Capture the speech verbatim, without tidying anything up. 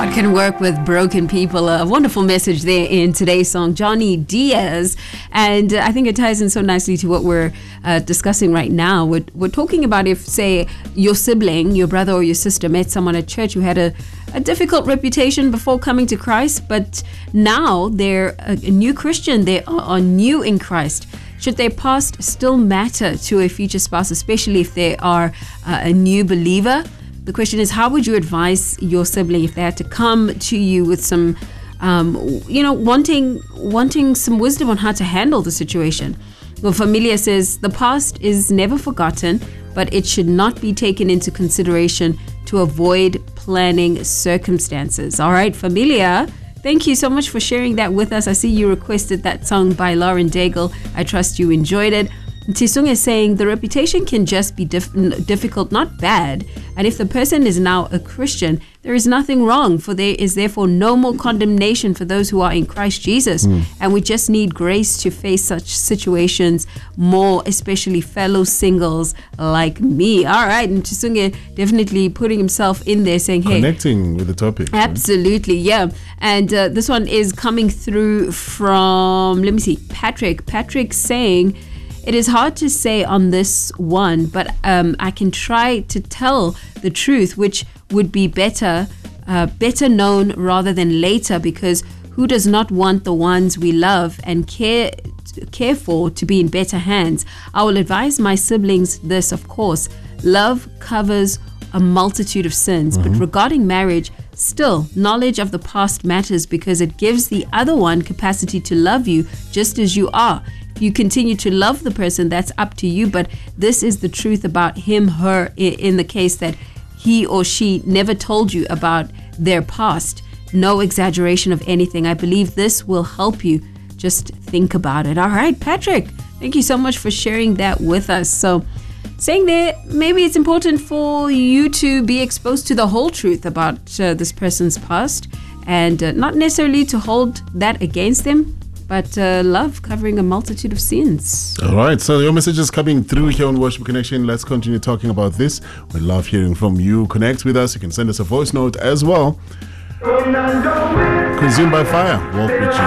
God can work with broken people. A wonderful message there in today's song, Johnny Diaz. And uh, I think it ties in so nicely to what we're uh, discussing right now. We're, we're talking about if, say, your sibling, your brother or your sister met someone at church who had a, a difficult reputation before coming to Christ, but now they're a, a new Christian. They are, are new in Christ. Should their past still matter to a future spouse, especially if they are uh, a new believer? The question is, how would you advise your sibling if they had to come to you with some, um, you know, wanting wanting some wisdom on how to handle the situation? Well, Familia says, the past is never forgotten, but it should not be taken into consideration to avoid planning circumstances. All right, Familia, thank you so much for sharing that with us. I see you requested that song by Lauren Daigle. I trust you enjoyed it. Tisung is saying the reputation can just be dif- difficult, not bad. And if the person is now a Christian, there is nothing wrong, for there is therefore no more condemnation for those who are in Christ Jesus. Mm. And we just need grace to face such situations more, especially fellow singles like me. All right. And Tisunge definitely putting himself in there saying, hey. Connecting with the topic. Absolutely. Right? Yeah. And uh, this one is coming through from, let me see, Patrick. Patrick saying, it is hard to say on this one, but um, I can try to tell the truth, which would be better, uh, better known rather than later, because who does not want the ones we love and care care for to be in better hands? I will advise my siblings this, of course. Love covers a multitude of sins, mm-hmm. but regarding marriage, still, knowledge of the past matters because it gives the other one capacity to love you just as you are. If you continue to love the person, that's up to you, but this is the truth about him, her, in the case that he or she never told you about their past. No exaggeration of anything. I believe this will help you. Just think about it. All right, Patrick, thank you so much for sharing that with us. So saying there, maybe it's important for you to be exposed to the whole truth about uh, this person's past and uh, not necessarily to hold that against them, but uh, love covering a multitude of sins. All right, so your message is coming through here on Worship Connection. Let's continue talking about this. We love hearing from you. Connect with us. You can send us a voice note as well. Consumed by Fire. Walk with you.